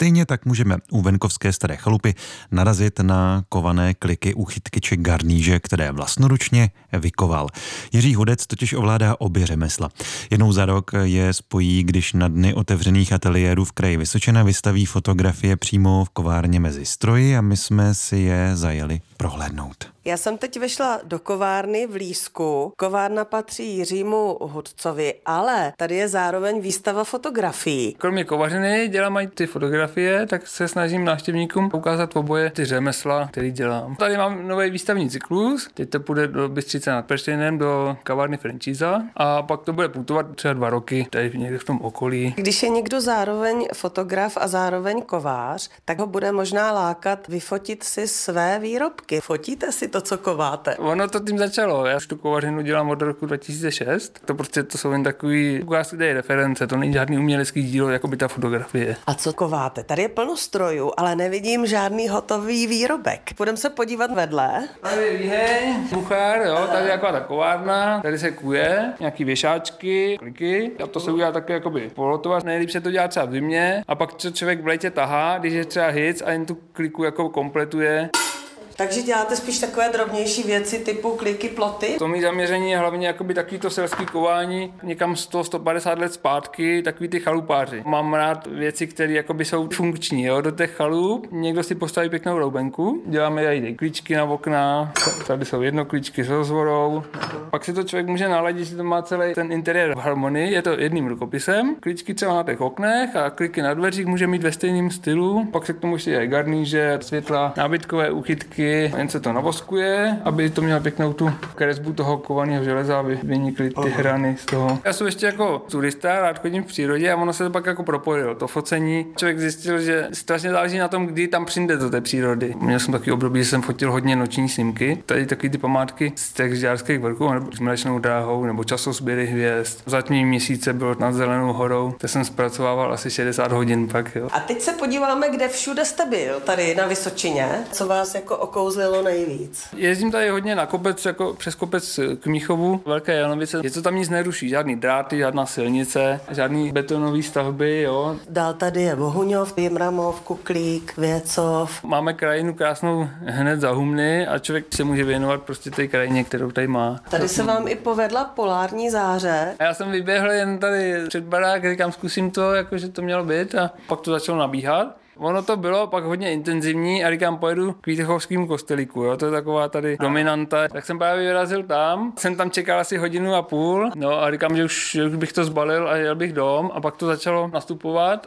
Stejně tak můžeme u venkovské Staré chalupy narazit na kované kliky úchytky či garníže, které vlastnoručně vykoval. Jiří Hudec totiž ovládá obě řemesla. Jednou za rok je spojí, když na dny otevřených ateliérů v kraji Vysočina vystaví fotografie přímo v kovárně mezi stroji a my jsme si je zajeli prohlédnout. Já jsem teď vešla do kovárny v Lísku. Kovárna patří Jiřímu Hudcovi, ale tady je zároveň výstava fotografií. Kromě kovařiny dělám i ty fotografie, tak se snažím návštěvníkům ukázat oboje ty řemesla, který dělám. Tady mám nový výstavní cyklus, teď to půjde do Bystřice nad Perštejnem, do kavárny Franchíza a pak to bude putovat třeba 2 roky, tady někde v tom okolí. Když je někdo zároveň fotograf a zároveň kovář, tak ho bude možná lákat vyfotit si své výrobky. Fotíte si to, co kováte? Ono to tím začalo. Já už tu kovařinu dělám od roku 2006. To jsou jen takový ukázky reference, to není žádný umělecký dílo, jako by ta fotografie. A co kováte? Tady je plno strojů, ale nevidím žádný hotový výrobek. Půjdeme se podívat vedle. Tady je výheň, buchár, jo, tady je taková ta kovárna, tady se kuje, nějaký věšáčky, kliky a to se udělá také jakoby polotovat. Nejlíp se to dělá třeba v zimě a pak to člověk v létě tahá, když je třeba hic a jen tu kliku jako kompletuje. Takže děláte spíš takové drobnější věci typu kliky, ploty? To mý zaměření je hlavně jakoby takový to selský kování někam 100-150 let zpátky, takový ty chalupáři. Mám rád věci, které jakoby jsou funkční, jo, do těch chalup. Někdo si postaví pěknou roubenku, děláme i klíčky na okna, tady jsou jednoklíčky s rozvorou. Pak si to člověk může naladit, že to má celý ten interiér v harmonii, je to jedním rukopisem. Klíčky třeba na těch oknech a kliky na dveřích může mít ve stejném stylu. Pak se k tomu ještě garníže, světla, nábytkové úchytky. Jen se to navoskuje, aby to mělo pěknou tu kresbu toho kovaného železa, aby vynikly ty hrany z toho. Já jsem ještě jako turista, rád chodím v přírodě a ono se to pak jako propojilo. To focení, člověk zjistil, že strašně záleží na tom, kdy tam přijde do té přírody. Měl jsem takový období, že jsem fotil hodně noční snímky. Tady takový ty památky z těch žďárských vrchů, nebo s Mlečnou dráhou, nebo časosběry hvězd. Zatmí měsíce bylo nad Zelenou horou, to jsem zpracovával asi 60 hodin pak, jo. A teď se podíváme, kde všude jste byl tady na Vysočině. Co vás jako okouzlilo nejvíc? Jezdím tady hodně na kopec, jako přes kopec k Mnichovu, Velké Janovice. Je to tam nic neruší, žádný dráty, žádná silnice, žádný betonové stavby, jo. Dál tady je Bohuňov, Jimramov, Kuklík, Věcov. Máme krajinu krásnou hned za Humny a člověk se může věnovat prostě té krajině, kterou tady má. Tady se vám i povedla polární záře. A já jsem vyběhl jen tady před barák, říkám, zkusím to, jakože to mělo být a pak to začalo nabíhat. Ono to bylo pak hodně intenzivní a říkám, pojedu k Vítěchovskému kostelíku, jo, to je taková tady dominanta. Tak jsem právě vyrazil tam, jsem tam čekal asi 1,5 hodiny, no a říkám, že už bych to zbalil a jel bych dom a pak to začalo nastupovat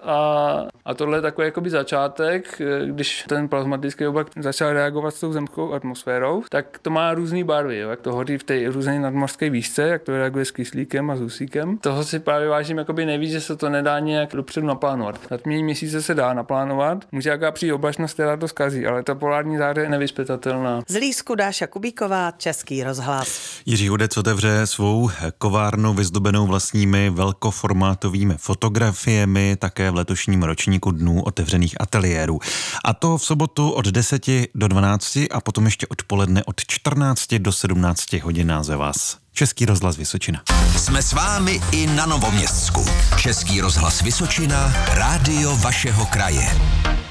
a tohle je takový jakoby začátek, když ten plazmatický oblak začal reagovat s tou zemskou atmosférou, tak to má různé barvy, jo, jak to hoří v té různé nadmořské výšce, jak to reaguje s kyslíkem a s dusíkem. Toho si právě vážím jakoby nejvíc, že se to nedá nějak dopředu naplánovat. Zatmění měsíce se dá naplánovat. Může jaká přijít oblačnost, která to zkazí, ale ta polární záře je nevyzpytatelná. Z Lísku Dáša Kubíková, Český rozhlas. Jiří Hudec otevře svou kovárnu vyzdobenou vlastními velkoformátovými fotografiemi také v letošním ročníku Dnů otevřených ateliérů. A to v sobotu od 10 do 12 a potom ještě odpoledne od 14 do 17 hodin název vás. Český rozhlas Vysočina. Jsme s vámi i na Novoměstsku. Český rozhlas Vysočina, rádio vašeho kraje.